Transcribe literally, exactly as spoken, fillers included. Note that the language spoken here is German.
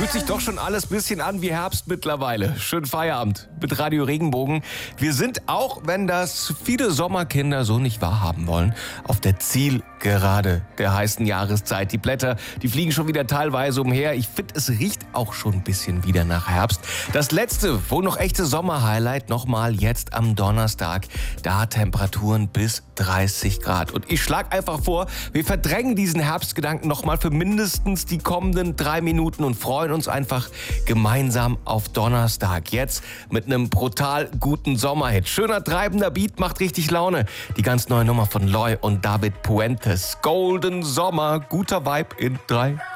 Fühlt sich doch schon alles ein bisschen an wie Herbst mittlerweile. Schönen Feierabend mit Radio Regenbogen. Wir sind, auch wenn das viele Sommerkinder so nicht wahrhaben wollen, auf der Zielgerade der heißen Jahreszeit. Die Blätter, die fliegen schon wieder teilweise umher. Ich finde, es riecht auch schon ein bisschen wieder nach Herbst. Das letzte, wohl noch echte Sommerhighlight, nochmal jetzt am Donnerstag. Da Temperaturen bis dreißig Grad. Und ich schlage einfach vor, wir verdrängen diesen Herbstgedanken nochmal für mindestens die kommenden drei Minuten und freuen uns einfach gemeinsam auf Donnerstag. Jetzt mit einem brutal guten Sommerhit. Schöner, treibender Beat, macht richtig Laune. Die ganz neue Nummer von Loy und David Puentes. Golden Sommer, guter Vibe in drei,